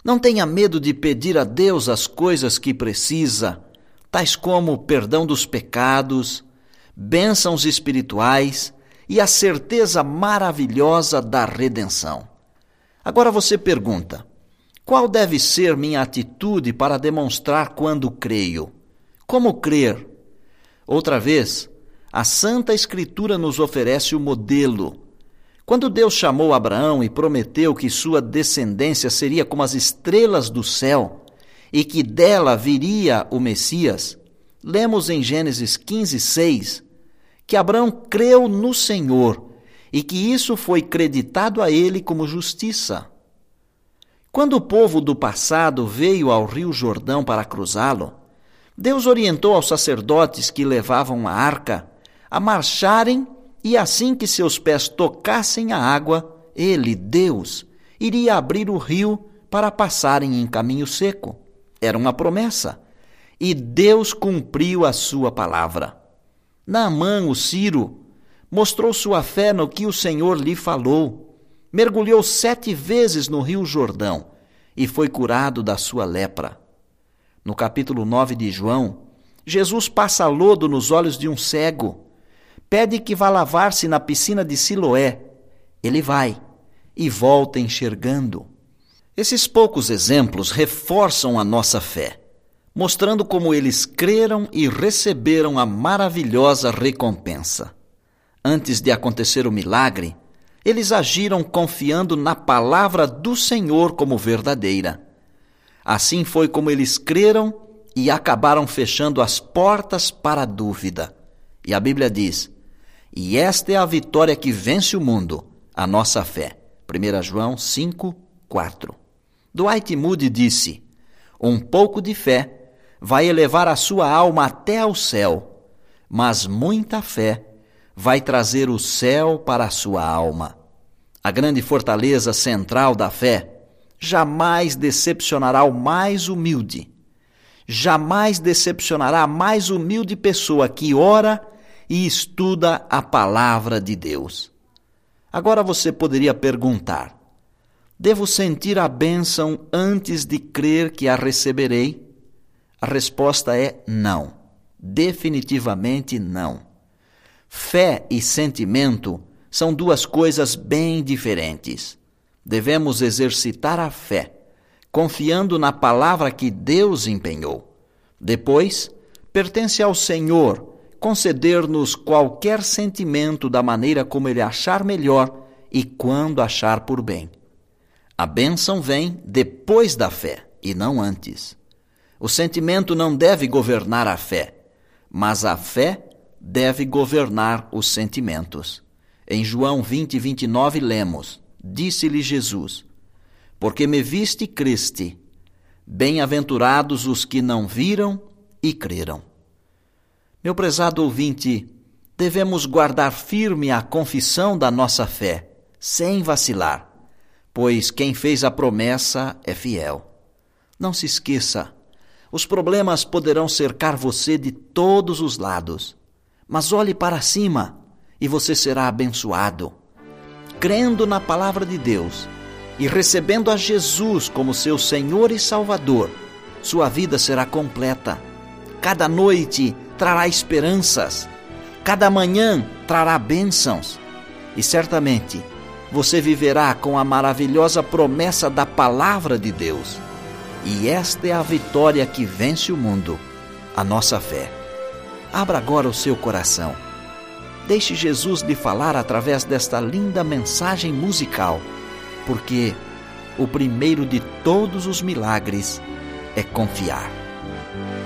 Não tenha medo de pedir a Deus as coisas que precisa, tais como o perdão dos pecados, bênçãos espirituais e a certeza maravilhosa da redenção. Agora você pergunta: qual deve ser minha atitude para demonstrar quando creio? Como crer? Outra vez, a Santa Escritura nos oferece o modelo. Quando Deus chamou Abraão e prometeu que sua descendência seria como as estrelas do céu e que dela viria o Messias, lemos em Gênesis 15:6 que Abraão creu no Senhor e que isso foi creditado a ele como justiça. Quando o povo do passado veio ao Rio Jordão para cruzá-lo, Deus orientou aos sacerdotes que levavam a arca a marcharem e assim que seus pés tocassem a água, ele, Deus, iria abrir o rio para passarem em caminho seco. Era uma promessa, e Deus cumpriu a sua palavra. Naamã, o sírio, mostrou sua fé no que o Senhor lhe falou. Mergulhou 7 vezes no rio Jordão e foi curado da sua lepra. No capítulo 9 de João, Jesus passa lodo nos olhos de um cego. Pede que vá lavar-se na piscina de Siloé. Ele vai e volta enxergando. Esses poucos exemplos reforçam a nossa fé, mostrando como eles creram e receberam a maravilhosa recompensa. Antes de acontecer o milagre, eles agiram confiando na palavra do Senhor como verdadeira. Assim foi como eles creram e acabaram fechando as portas para a dúvida. E a Bíblia diz: e esta é a vitória que vence o mundo, a nossa fé. 1 João 5:4. Dwight Moody disse: um pouco de fé vai elevar a sua alma até ao céu, mas muita fé vai trazer o céu para a sua alma. A grande fortaleza central da fé jamais decepcionará o mais humilde. Jamais decepcionará a mais humilde pessoa que ora e estuda a palavra de Deus. Agora você poderia perguntar: devo sentir a bênção antes de crer que a receberei? A resposta é não. Definitivamente não. Fé e sentimento são duas coisas bem diferentes. Devemos exercitar a fé, confiando na palavra que Deus empenhou. Depois, pertence ao Senhor conceder-nos qualquer sentimento da maneira como Ele achar melhor e quando achar por bem. A bênção vem depois da fé e não antes. O sentimento não deve governar a fé, mas a fé deve governar os sentimentos. Em João 20:29 lemos: disse-lhe Jesus: porque me viste e creste, bem-aventurados os que não viram e creram. Meu prezado ouvinte, devemos guardar firme a confissão da nossa fé, sem vacilar, pois quem fez a promessa é fiel. Não se esqueça, os problemas poderão cercar você de todos os lados, mas olhe para cima e você será abençoado. Crendo na palavra de Deus e recebendo a Jesus como seu Senhor e Salvador, sua vida será completa. Cada noite trará esperanças, cada manhã trará bênçãos, e certamente você viverá com a maravilhosa promessa da palavra de Deus. E esta é a vitória que vence o mundo, a nossa fé. Abra agora o seu coração. Deixe Jesus lhe falar através desta linda mensagem musical, porque o primeiro de todos os milagres é confiar.